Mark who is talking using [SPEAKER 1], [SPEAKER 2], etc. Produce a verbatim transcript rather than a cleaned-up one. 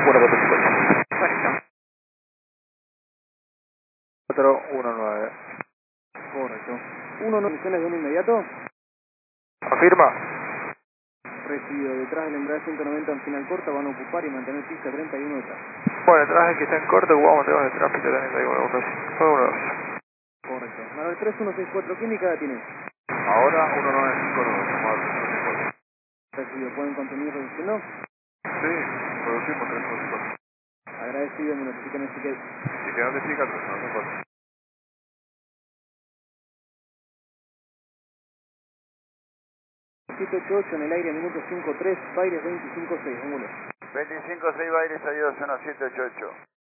[SPEAKER 1] uno cuatro cinco ocho.
[SPEAKER 2] Correcto.
[SPEAKER 1] cuatro uno nueve.
[SPEAKER 3] Correcto. Uno no misiones de un inmediato.
[SPEAKER 1] ¿Afirma?
[SPEAKER 3] Recibido. Detrás del embrague ciento noventa en final corta van a ocupar y mantener pista treinta y uno detrás.
[SPEAKER 1] Bueno, detrás del que está en corto, vamos a tener detrás pista treinta y uno, uno dos.
[SPEAKER 3] Correcto. Manuel tres uno seis cuatro, ¿quién y cada tiene?
[SPEAKER 4] Ahora uno nueve cinco nueve, llamado tres uno seis cuatro.
[SPEAKER 3] Recibido. ¿Pueden continuar reduciendo?
[SPEAKER 4] Sí, producimos tres uno seis cuatro.
[SPEAKER 3] Agradecido, me notifican el ticket.
[SPEAKER 4] Y que dónde siga tres uno seis cuatro.
[SPEAKER 3] siete ocho ocho en el aire, minuto cinco tres, Baires veinticinco seis, ángulo.
[SPEAKER 4] veinticinco seis Baires, adiós, zona siete ocho ocho.